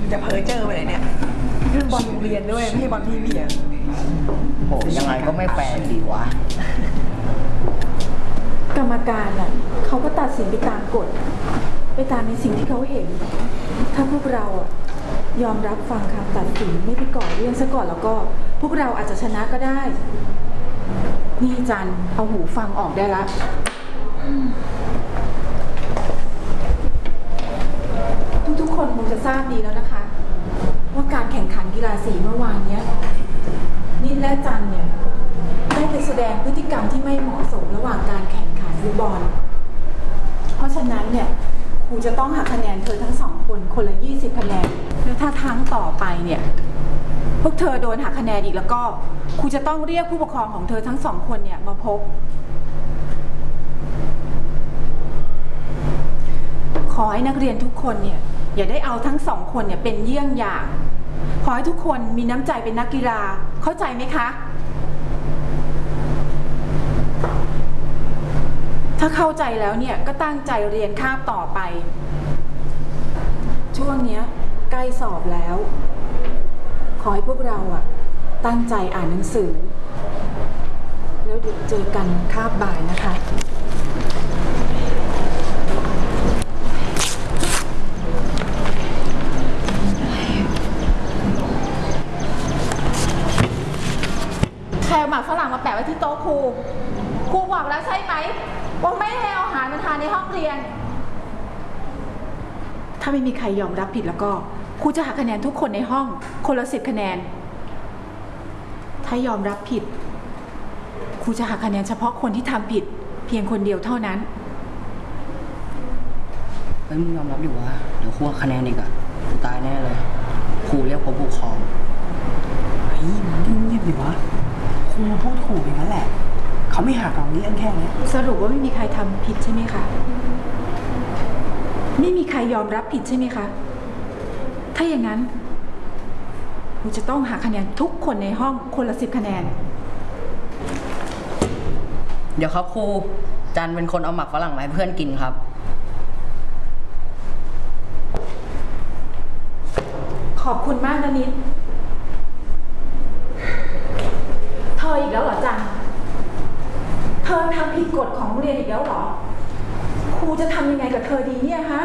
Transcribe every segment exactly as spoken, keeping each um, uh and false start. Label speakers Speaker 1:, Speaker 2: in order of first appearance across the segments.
Speaker 1: จะเพ้อเจอไปเลยเนี่ยเรื่องบอลโรงเรียนด้วยไม่ใช่บอลทีวีอ่ะ
Speaker 2: โหยังไงก็ไม่แฟร์ดีวะ
Speaker 3: กรรมการอ่ะเขาก็ตัดสินไปตามกฎไปตามในสิ่งที่เขาเห็นถ้าพวกเราอ่ะยอมรับฟังคำตัดสินไม่ไปก่อเรื่องซะก่อนแล้วก็พวกเราอาจจะชนะก็ได้นี่จันเอาหูฟังออกได้ละทุกๆคนคงจะทราบดีแล้วนะคะว่าการแข่งขันกีฬาสีเมื่อวานนี้นิดและจันเนี่ยได้ไปแสดงพฤติกรรมที่ไม่เหมาะสมระหว่างการแข่งขันฟุตบอลเพราะฉะนั้นเนี่ยครูจะต้องหักคะแนนเธอทั้งสองคนคนละยี่สิบคะแนนแล้วถ้าครั้งต่อไปเนี่ยพวกเธอโดนหักคะแนนอีกแล้วก็ครูจะต้องเรียกผู้ปกครองของเธอทั้งสองคนเนี่ยมาพบขอให้นักเรียนทุกคนเนี่ยอย่าได้เอาทั้งสองคนเนี่ยเป็นเยี่ยงอย่างขอให้ทุกคนมีน้ำใจเป็นนักกีฬาเข้าใจไหมคะถ้าเข้าใจแล้วเนี่ยก็ตั้งใจเรียนคาบต่อไปช่วงนี้ใกล้สอบแล้วขอให้พวกเราอะตั้งใจอ่านหนังสือแล้วเดี๋ยวเจอกันคาบบ่ายนะคะใครเอาหมากฝรั่งมาแปะไว้ที่โต๊ะครูครูบอกแล้วใช่ไหมว่าไม่ให้เอาอาหารมาทานในห้องเรียนถ้าไม่มีใครยอมรับผิดแล้วก็ครูจะหักคะแนนทุกคนในห้องคนละสิบคะแนนถ้ายอมรับผิดครูจะหักคะแนนเฉพาะคนที่ทำผิดเพียงคนเดียวเท่านั้น
Speaker 2: เฮ้ยมึงยอมรับดิวะเดี๋ยวครูหักคะแนนอีกอะกูตายแน่เลยครูเรียกพบผู้ปกครอง
Speaker 1: เฮ้ยมึงเงียบดิวะครูพูดถูกอย่างนั้นแหละเขาไม่หักเราเรื่องแค่นี้
Speaker 3: สรุปว่าไม่มีใครทำผิดใช่ไหมคะไม่มีใครยอมรับผิดใช่ไหมคะถ้าอย่างนั้นครูจะต้องหาคะแนนทุกคนในห้องคนละสิบคะแนน
Speaker 2: เดี๋ยวครับครูจันเป็นคนเอาหมักฝรั่งมาให้เพื่อนกินครับ
Speaker 3: ขอบคุณมากนะนิดเธออีกแล้วเหรอจันเธอทำผิดกฎของโรงเรียนอีกแล้วเหรอครูจะทำยังไงกับเธอดีเนี่ยฮะ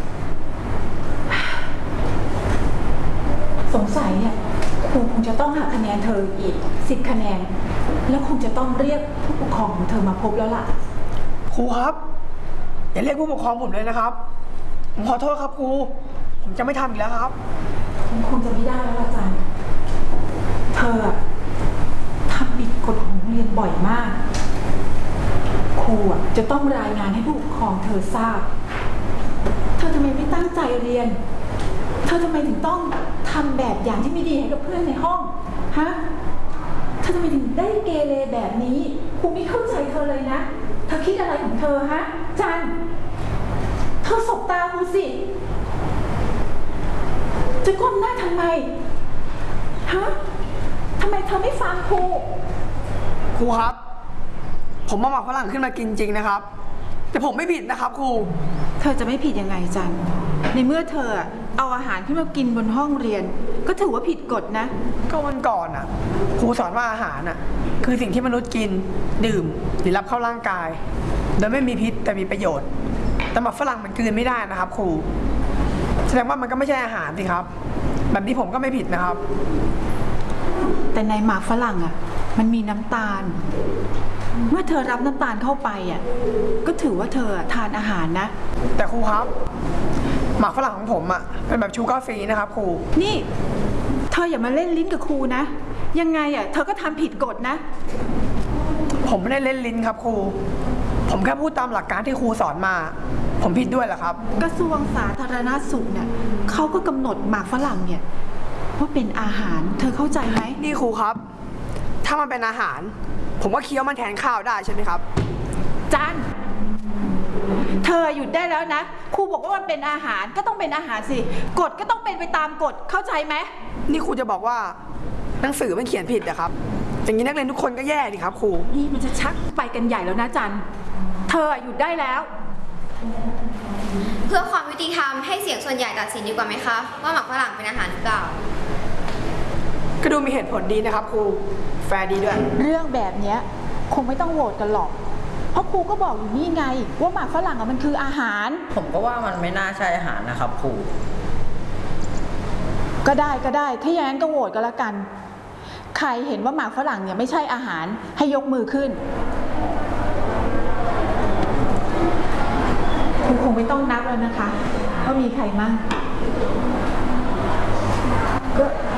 Speaker 3: สงสัยเนี่ยครูคงจะต้องหักคะแนนเธออีกสิบคะแนนแล้วคงจะต้องเรียกผู้ปกครองของเธอมาพบแล้วล่ะ
Speaker 1: ครูครับอย่าเรียกผู้ปกครองผมเลยนะครับผมขอโทษครับครูผมจะไม่ทำอีกแล้วครับ
Speaker 3: คงจะไม่ได้แล้วอาจารย์เธอทำผิดกฎของโรงเรียนบ่อยมากครูจะต้องรายงานให้ผู้ปกครองเธอทราบเธอทำไมไม่ตั้งใจเรียนเธอทำไมถึงต้องทำแบบอย่างที่ไม่ดีให้กับเพื่อนในห้องฮะเธอทำไมถึงได้เกเรแบบนี้ครูไม่เข้าใจเธอเลยนะเธอคิดอะไรของเธอฮะจันเธอสบตาครูสิจะก้มหน้าทำไมฮะทำไมเธอไม่ฟังครู
Speaker 1: ครูครับผมมาหมักฝรั่งขึ้นมากินจริงนะครับแต่ผมไม่ผิดนะครับครู
Speaker 3: เธอจะไม่ผิดยังไงจันในเมื่อเธอเอาอาหารขึ้นมากินบนห้องเรียนก็ถือว่าผิดกฎนะ
Speaker 1: ก็วันก่อนอ่ะครูสอนว่าอาหารอ่ะคือสิ่งที่มนุษย์กินดื่มหรือรับเข้าร่างกายโดยไม่มีพิษแต่มีประโยชน์แต่หมักฝรั่งมันกลืนไม่ได้นะครับครูแสดงว่ามันก็ไม่ใช่อาหารสิครับแบบนี้ผมก็ไม่ผิดนะครับ
Speaker 3: แต่ในหมากฝรั่งอ่ะมันมีน้ำตาลเมื่อเธอรับน้ำตาลเข้าไปอ่ะก็ถือว่าเธอทานอาหารนะ
Speaker 1: แต่ครูครับหมากฝรั่งของผมอ่ะเป็นแบบชูการ์ฟรีนะครับครู
Speaker 3: นี่เธออย่ามาเล่นลิ้นกับครูนะยังไงอ่ะเธอก็ทำผิดกฎนะ
Speaker 1: ผมไม่ได้เล่นลิ้นครับครูผมแค่พูดตามหลักการที่ครูสอนมาผมผิดด้วยเหรอครับ
Speaker 3: กระทรวงสาธารณสุขเนี่ยเขาก็กำหนดหมากฝรั่งเนี่ยว่าเป็นอาหารเธอเข้าใจไหม
Speaker 1: นี่ครูครับถ้ามันเป็นอาหารผมก็เคี้ยวมันแทนข้าวได้ใช่ไหมครับ
Speaker 3: จันเธอหยุดได้แล้วนะครูบอกว่ามันเป็นอาหารก็ต้องเป็นอาหารสิกฎก็ต้องเป็นไปตามกฎเข้าใจไหม
Speaker 1: นี่ครูจะบอกว่าหนังสือมันเขียนผิดนะครับอย่างนี้นักเรียนทุกคนก็แย่ดิครับครู
Speaker 3: นี่มันจะชักไปกันใหญ่แล้วนะจันเธอหยุดได้แล้ว
Speaker 4: พื่อความยุติธรรมให้เสียงส่วนใหญ่ตัดสินดีกว่าไหมคะว่าหมักฝรั่งเป็นอาหารหรือเปล่า
Speaker 1: ก็ดูมีเหตุผลดีนะครับครูแฟร์ดีด้วย
Speaker 3: เรื่องแบบเนี้ยคงไม่ต้องโหวตกันหรอก เพราะครูก็บอกอยู่นี่ไง ว่าหมากฝรั่งอะมันคืออาหาร
Speaker 2: ผมก็ว่ามันไม่น่าใช่อาหารนะครับครู
Speaker 3: ก็ได้ก็ได้ ถ้าอย่างนั้นก็โหวตกันละกัน ใครเห็นว่าหมากฝรั่งเนี่ยไม่ใช่อาหารให้ยกมือขึ้นครูคงไม่ต้องนับแล้วนะคะว่ามีใครมั่งก็